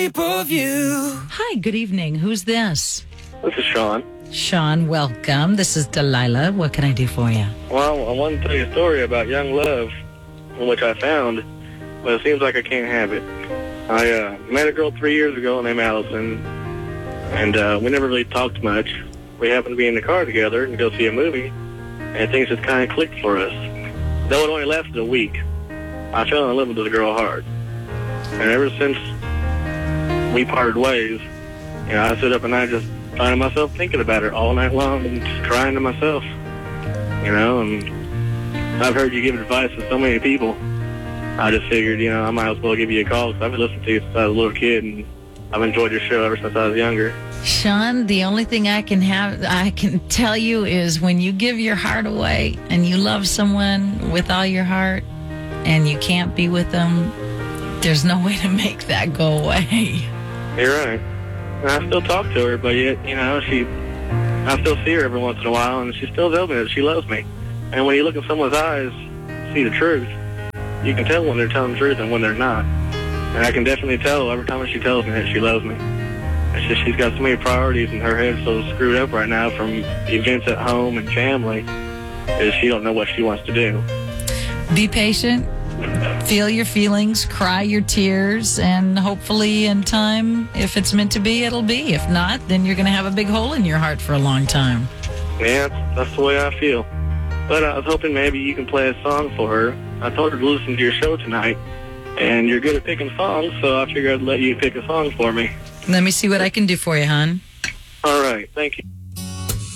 Hi, good evening. Who's this? This is Sean. Sean, welcome. This is Delilah. What can I do for you? Well, I wanted to tell you a story about young love, which I found, but it seems like I can't have it. I met a girl 3 years ago named Allison, and we never really talked much. We happened to be in the car together and go see a movie, and things just kind of clicked for us. Though it only lasted a week, I fell in love with the girl hard. And ever since we parted ways, you know, I sit up and I just find myself thinking about her all night long and just crying to myself, you know, and I've heard you give advice to so many people. I just figured, you know, I might as well give you a call because I've been listening to you since I was a little kid, and I've enjoyed your show ever since I was younger. Sean, the only thing I can tell you is when you give your heart away and you love someone with all your heart and you can't be with them, there's no way to make that go away. You're right. And I still talk to her, but yet, you know, I still see her every once in a while, and she still tells me that she loves me. And when you look in someone's eyes, see the truth, you can tell when they're telling the truth and when they're not. And I can definitely tell every time she tells me that she loves me. It's just she's got so many priorities, and her head's so screwed up right now from events at home and family that she don't know what she wants to do. Be patient. Feel your feelings, cry your tears, and hopefully in time, if it's meant to be, it'll be. If not, then you're going to have a big hole in your heart for a long time. Yeah, that's the way I feel. But I was hoping maybe you can play a song for her. I told her to listen to your show tonight, and you're good at picking songs, so I figured I'd let you pick a song for me. Let me see what I can do for you, hon. All right, thank you.